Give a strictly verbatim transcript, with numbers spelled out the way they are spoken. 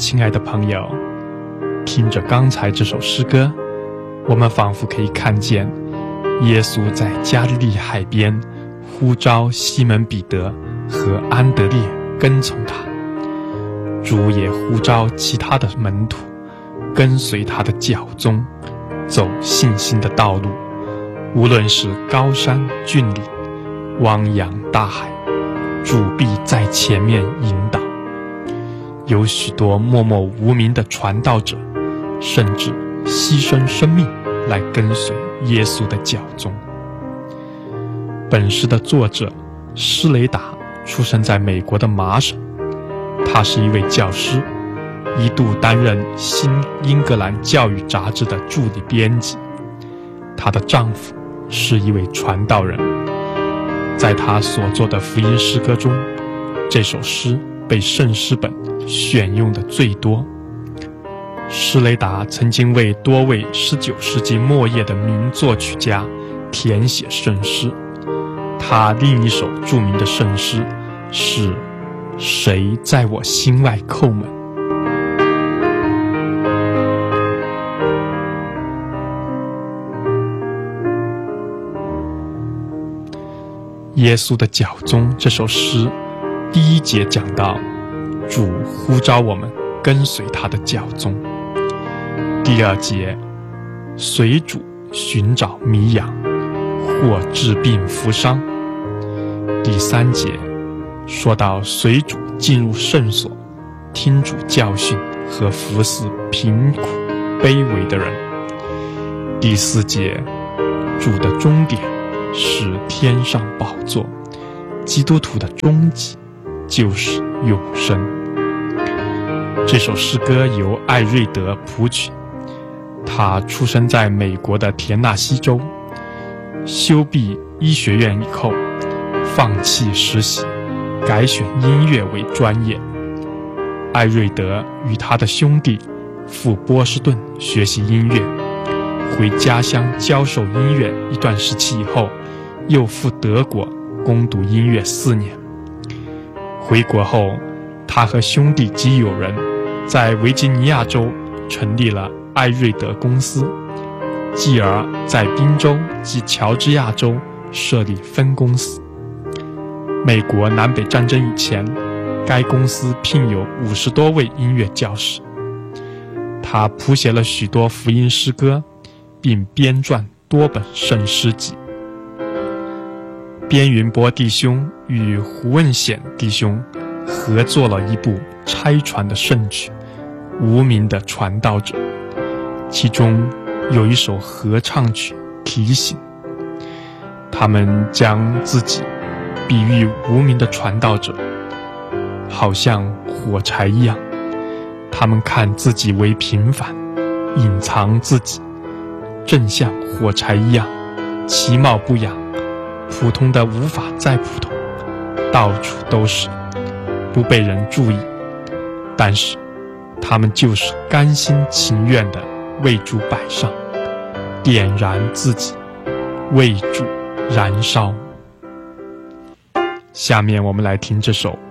亲爱的朋友，听着刚才这首诗歌，我们仿佛可以看见耶稣在加利利海边呼召西门彼得和安德烈跟从他，主也呼召其他的门徒跟随他的脚踪，走信心的道路。无论是高山峻岭，汪洋大海，主必在前面引导。有许多默默无名的传道者，甚至牺牲生命来跟随耶稣的脚踪。本诗的作者施雷达出生在美国的麻省，他是一位教师，一度担任《新英格兰教育杂志》的助理编辑。她的丈夫是一位传道人，在他所作的福音诗歌中，这首诗被圣诗本选用的最多。施雷达曾经为多位十九世纪末叶的名作曲家填写圣诗，他另一首著名的圣诗是《谁在我心外叩门》。耶稣的脚踪这首诗第一节讲到，主呼召我们跟随他的脚踪。第二节，随主寻找迷羊，或治病扶伤。第三节说到随主进入圣所，听主教训和服侍贫苦卑微的人。第四节，主的终点是天上宝座，基督徒的终极就是永生。这首诗歌由艾瑞德谱曲，他出生在美国的田纳西州，修毕医学院以后放弃实习，改选音乐为专业。艾瑞德与他的兄弟赴波士顿学习音乐，回家乡教授音乐一段时期以后，又赴德国攻读音乐四年。回国后，他和兄弟及友人在维吉尼亚州成立了艾瑞德公司，继而在宾州及乔治亚州设立分公司。美国南北战争以前，该公司聘有五十多位音乐教师。他谱写了许多福音诗歌，并编撰多本圣诗集。边云波弟兄与胡问显弟兄合作了一部拆传的圣曲《无名的传道者》，其中有一首合唱曲提醒。他们将自己比喻无名的传道者，好像火柴一样，他们看自己为平凡，隐藏自己，正像火柴一样其貌不扬，普通的无法再普通，到处都是，不被人注意。但是他们就是甘心情愿地为主摆上，点燃自己，为主燃烧。下面我们来听这首